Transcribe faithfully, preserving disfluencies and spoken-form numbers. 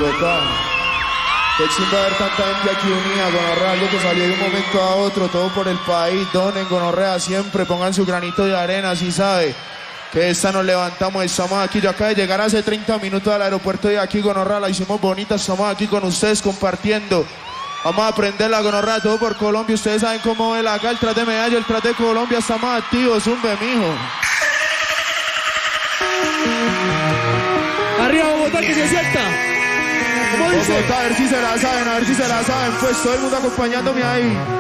Bogotá. Qué chimba ver tanta gente aquí unida, gonorrea, algo que salió de un momento a otro, todo por el país. Donen, gonorrea, siempre pongan su granito de arena, si sabe. Que esta nos levantamos, estamos aquí. Yo acabo de llegar hace treinta minutos al aeropuerto y aquí, gonorrea, la hicimos bonita, estamos aquí con ustedes compartiendo. Vamos a aprender la gonorrea, todo por Colombia. Ustedes saben cómo es acá el tras de Medallo, el tras de Colombia, estamos activos, zumbe, mijo. Arriba Bogotá, que se sienta. ¿Cómo dice? Bogotá, a ver si se la saben, a ver si se la saben. Pues todo el mundo acompañándome ahí.